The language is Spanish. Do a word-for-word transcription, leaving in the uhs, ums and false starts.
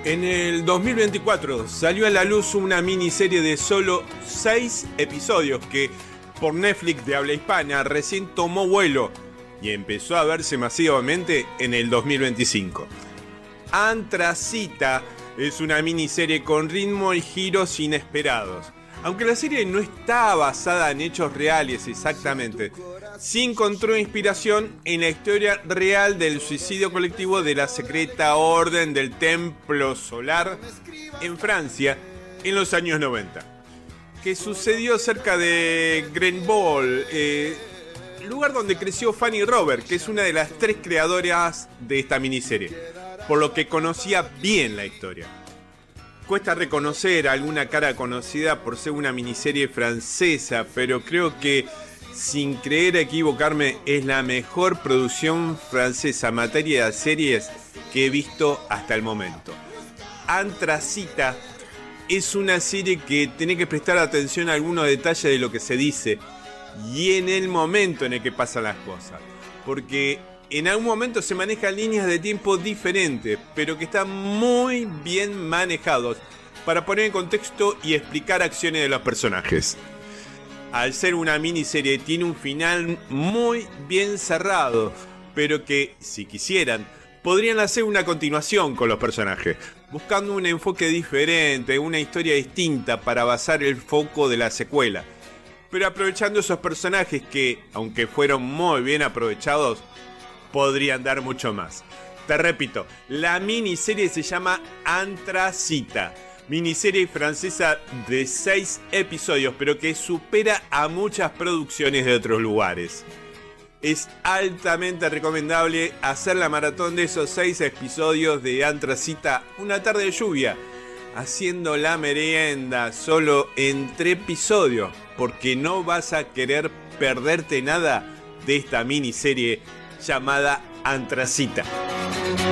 En el dos mil veinticuatro salió a la luz una miniserie de solo seis episodios que por Netflix de habla hispana recién tomó vuelo y empezó a verse masivamente en el dos mil veinticinco. Antracita es una miniserie con ritmo y giros inesperados. Aunque la serie no está basada en hechos reales exactamente, sí encontró inspiración en la historia real del suicidio colectivo de la secreta Orden del Templo Solar en Francia en los años noventa, que sucedió cerca de Grenoble, eh, lugar donde creció Fanny Robert, que es una de las tres creadoras de esta miniserie, por lo que conocía bien la historia. Cuesta reconocer alguna cara conocida por ser una miniserie francesa, pero creo que, sin creer equivocarme, es la mejor producción francesa en materia de series que he visto hasta el momento. Antracita es una serie que tiene que prestar atención a algunos detalles de lo que se dice y en el momento en el que pasan las cosas, porque en algún momento se manejan líneas de tiempo diferentes, pero que están muy bien manejados para poner en contexto y explicar acciones de los personajes. Al ser una miniserie tiene un final muy bien cerrado, pero que, si quisieran, podrían hacer una continuación con los personajes, buscando un enfoque diferente, una historia distinta para basar el foco de la secuela, pero aprovechando esos personajes que, aunque fueron muy bien aprovechados, podrían dar mucho más. Te repito, la miniserie se llama Antracita, miniserie francesa de seis episodios, pero que supera a muchas producciones de otros lugares. Es altamente recomendable hacer la maratón de esos seis episodios de Antracita una tarde de lluvia, haciendo la merienda solo entre episodios, porque no vas a querer perderte nada de esta miniserie llamada Antracita.